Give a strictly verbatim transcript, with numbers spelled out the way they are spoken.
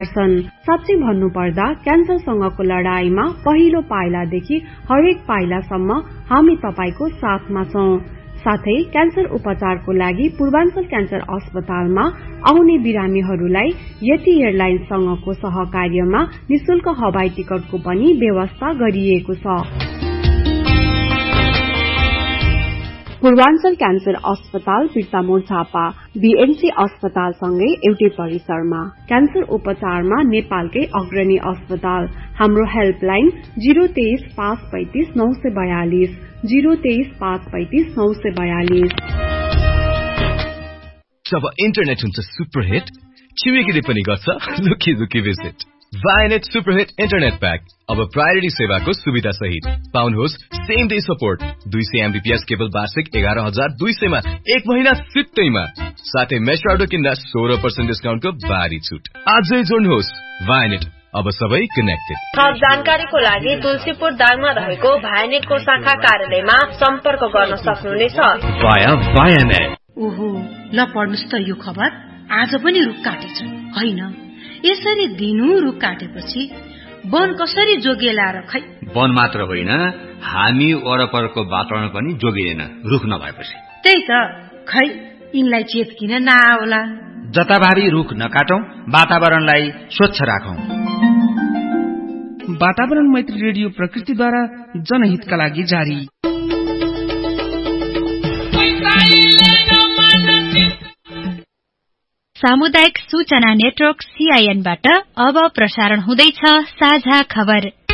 साँच्चै भन्नुपर्दा क्यान्सरसँगको लडाईमा पहिलो पाइलादेखि हरेक पाइलासम्म हामी तपाईको साथमा छौं। साथै क्यान्सर उपचारको लागि पूर्वाञ्चल क्यान्सर अस्पतालमा आउने बिरामीहरूलाई यति एयरलाइन्ससँगको सहकार्यमा निशुल्क हवाई टिकटको पनि व्यवस्था गरिएको छ। पूर्वाञ्चल क्यान्सर अस्पताल बिर्तामोड झापा बीएमसी अस्पतालसँगै एउटै परिसरमा क्यान्सर उपचारमा नेपालकै अग्रणी अस्पताल। हाम्रो हेल्पलाइन जीरो तेइस पाँच पैंतिस नौ सय बयालिस जीरो तेइस पाँच पैंतिस नौ सय बयालिस। जब इन्टरनेट हुन्छ सुपरहिट छिमेकीले पनि गर्छ लुकी लुकी भिजिट। वायनेट सुपरहिट इन्टरनेट प्याक अब प्रायोरिटी सेवाको सुविधा सहित पाउनुहोस् सेम डे सपोर्ट दुई सय एमबीपीएस केवल वार्षिक एघार हजार दुई सय मा एक महिना सित्तैमा साथै मेसर्डो किन्दा सोह्र पर्सेन्ट डिस्काउन्टको भारी छुट। आजै जोड्नुहोस् वायनेट, अब सबै कनेक्टेड। थप जानकारीको लागि तुलसीपुर दाङमा रहेको भायनेटको शाखा कार्यालयमा सम्पर्क गर्न सक्नुहुनेछ। वाया वायनेट। ओहो, ल पढ्नुस् त यो खबर। आज पनि रुख काटेछ हैन? यसरी दिनु रुख काटेपछि वन कसरी जोगिएला र खै? वन मात्र होइन, हामी वरपरको वातावरण पनि जोगिएन रुख नभएपछि। त्यही त, खै यिनलाई चेत किन नआउला? जताभावी रुख नकाटौं, वातावरणलाई स्वच्छ राखौं। वातावरण मैत्री रेडियो प्रकृतिद्वारा जनहितका लागि जारी। सामुदायिक सूचना नेटवर्क सीआईएनबाट अब प्रसारण हुँदैछ साझा खबर।